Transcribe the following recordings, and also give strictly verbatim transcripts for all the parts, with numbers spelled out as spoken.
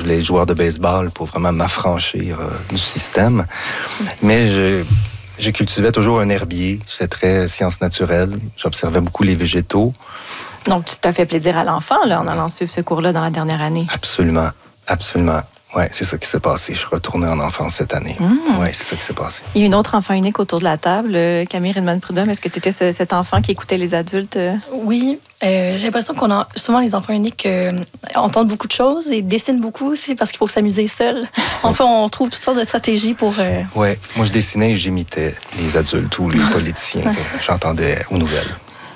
voulais être joueur de baseball pour vraiment m'affranchir euh, du système. Mais je, je cultivais toujours un herbier. J'étais très sciences naturelles. J'observais beaucoup les végétaux. Donc, tu t'as fait plaisir à l'enfant là, en allant suivre ce cours-là dans la dernière année. Absolument, absolument. Oui, c'est ça qui s'est passé. Je suis retourné en enfance cette année. Mmh. Oui, c'est ça qui s'est passé. Il y a une autre enfant unique autour de la table, Camille Ridman-Prudhomme. Est-ce que tu étais ce, cet enfant qui écoutait les adultes? Oui, euh, j'ai l'impression qu'on a souvent les enfants uniques euh, entendent beaucoup de choses et dessinent beaucoup aussi parce qu'il faut s'amuser seul. Enfin, on trouve toutes sortes de stratégies pour... Euh... Oui, moi je dessinais et j'imitais les adultes ou les politiciens que j'entendais aux nouvelles.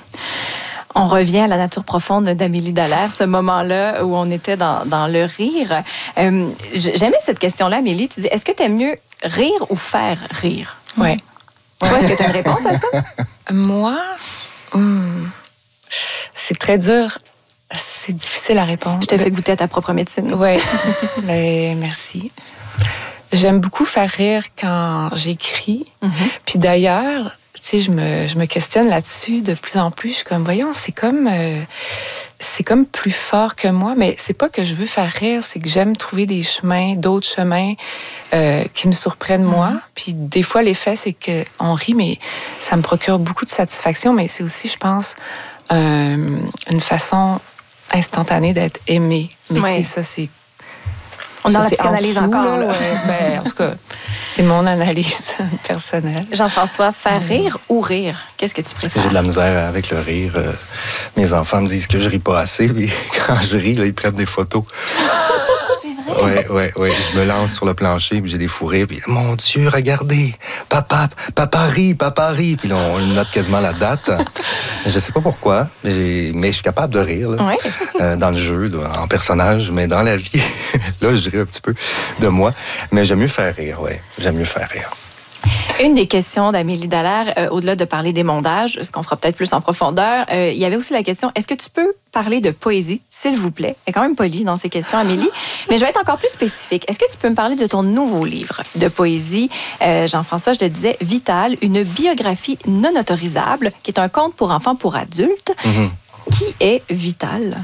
On revient à la nature profonde d'Amélie Dallaire, ce moment-là où on était dans, dans le rire. Euh, j'aimais cette question-là, Amélie. Tu dis, est-ce que tu aimes mieux rire ou faire rire? Oui. Toi, est-ce que tu as une réponse à ça? Moi, hmm, c'est très dur. C'est difficile à répondre. Je t'ai fait goûter à ta propre médecine. Oui. Ben, merci. J'aime beaucoup faire rire quand j'écris. Mm-hmm. Puis d'ailleurs... Tu sais, je me, je me questionne là-dessus de plus en plus. Je suis comme, voyons, c'est comme, euh, c'est comme plus fort que moi, mais c'est pas que je veux faire rire, c'est que j'aime trouver des chemins, d'autres chemins euh, qui me surprennent moi. Mm-hmm. Puis des fois, l'effet, c'est qu'on rit, mais ça me procure beaucoup de satisfaction, mais c'est aussi, je pense, euh, une façon instantanée d'être aimé. Mais oui. tu sais, ça, c'est... On dans la psychanalyse encore. Là. Là, ouais. Ben, en tout cas, c'est mon analyse personnelle. Jean-François, faire rire ou rire? Qu'est-ce que tu préfères? J'ai de la misère avec le rire. Euh, mes enfants me disent que je ris pas assez, mais quand je ris, là, ils prennent des photos. C'est vrai? Oui, oui, oui. Je me lance sur le plancher, puis j'ai des fous rires, puis mon Dieu, regardez, papa, papa rit, papa rit. Puis là, on note quasiment la date. Je sais pas pourquoi, mais, mais je suis capable de rire, là, oui. euh, dans le jeu, en personnage, mais dans la vie, là, je ris un petit peu de moi. Mais j'aime mieux faire rire, oui. J'aime mieux faire rire. Une des questions d'Amélie Dallaire, euh, au-delà de parler des mondages, ce qu'on fera peut-être plus en profondeur, euh, il y avait aussi la question, est-ce que tu peux parler de poésie, s'il vous plaît? Elle est quand même polie dans ces questions, Amélie. Mais je vais être encore plus spécifique. Est-ce que tu peux me parler de ton nouveau livre de poésie? Euh, Jean-François, je te disais, Vital, une biographie non autorisable, qui est un conte pour enfants pour adultes. Mm-hmm. Qui est Vital?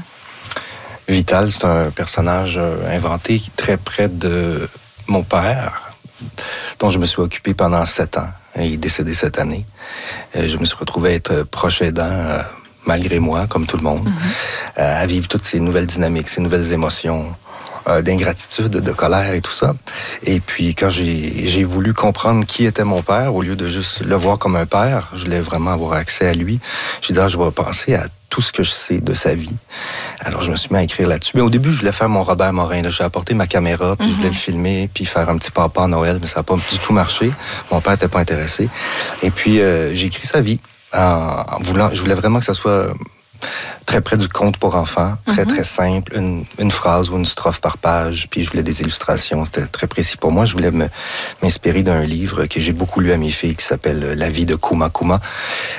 Vital, c'est un personnage inventé très près de mon père, dont je me suis occupé pendant sept ans. Il est décédé cette année. Je me suis retrouvé à être proche aidant, malgré moi, comme tout le monde, mm-hmm. à vivre toutes ces nouvelles dynamiques, ces nouvelles émotions d'ingratitude, de colère et tout ça. Et puis, quand j'ai, j'ai voulu comprendre qui était mon père, au lieu de juste le voir comme un père, je voulais vraiment avoir accès à lui. J'ai dit, ah, je vais penser à tout ce que je sais de sa vie. Alors, je me suis mis à écrire là-dessus. Mais au début, je voulais faire mon Robert Morin. Là. J'ai apporté ma caméra, puis mm-hmm. je voulais le filmer, puis faire un petit papa à Noël, mais ça n'a pas du tout marché. Mon père n'était pas intéressé. Et puis, euh, j'ai écrit sa vie en, en voulant... Je voulais vraiment que ça soit très près du conte pour enfants, très, mm-hmm. très simple, une, une phrase ou une strophe par page, puis je voulais des illustrations, c'était très précis pour moi. Je voulais me, m'inspirer d'un livre que j'ai beaucoup lu à mes filles, qui s'appelle « La vie de Kuma Kuma euh, »,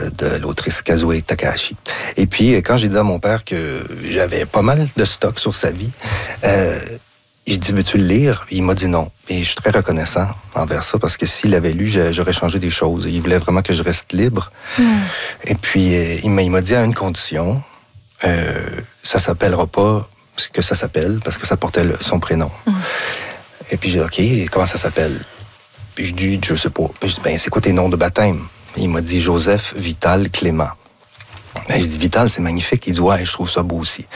de l'autrice Kazue Takahashi. Et puis, quand j'ai dit à mon père que j'avais pas mal de stock sur sa vie, euh, j'ai dit, veux-tu le lire? Il m'a dit non. Et je suis très reconnaissant envers ça, parce que s'il avait lu, j'aurais changé des choses. Il voulait vraiment que je reste libre. Mm. Et puis, il m'a dit à une condition, euh, ça s'appellera pas ce que ça s'appelle, parce que ça portait le, son prénom. Mm. Et puis, j'ai dit, OK, comment ça s'appelle? Puis je dis, je sais pas. Puis je dis, ben, c'est quoi tes noms de baptême? Il m'a dit Joseph Vital Clément. Ben, j'ai dit, Vital, c'est magnifique. Il dit, ouais, je trouve ça beau aussi.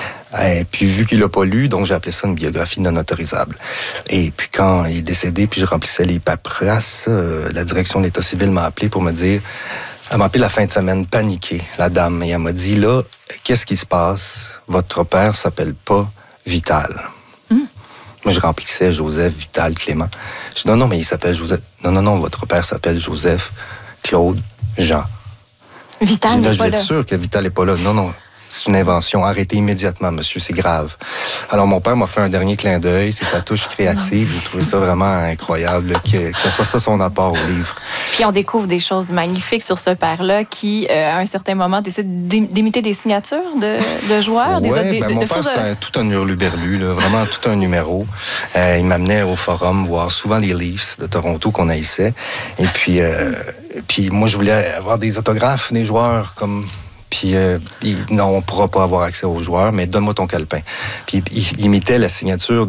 Et puis, vu qu'il l'a pas lu, donc j'ai appelé ça une biographie non autorisable. Et puis, quand il est décédé, puis je remplissais les paperasses, euh, la direction de l'État civil m'a appelé pour me dire... Elle m'a appelé la fin de semaine, paniquée, la dame. Et elle m'a dit, là, qu'est-ce qui se passe? Votre père s'appelle pas Vital. Mm. Moi, je remplissais Joseph, Vital, Clément. Je dis, non, non, mais il s'appelle Joseph. Non, non, non, votre père s'appelle Joseph, Claude, Jean. Vital n'est pas là. Je vais être sûr que Vital n'est pas là. Non, non. C'est une invention. Arrêtez immédiatement, monsieur, c'est grave. Alors, mon père m'a fait un dernier clin d'œil. C'est sa touche créative. J'ai trouvé ça vraiment incroyable, que, que ce soit ça son apport au livre. Puis, on découvre des choses magnifiques sur ce père-là qui, euh, à un certain moment, décide d'imiter des signatures de, de joueurs. Oui, des, ben, de, mon de père, c'était un, tout un hurluberlu, là, vraiment tout un numéro. Euh, il m'amenait au forum voir souvent les Leafs de Toronto qu'on haïssait. Et puis, euh, puis, moi, je voulais avoir des autographes des joueurs comme... Puis, euh, il, non, on ne pourra pas avoir accès aux joueurs, mais donne-moi ton calepin. Puis, il, il imitait la signature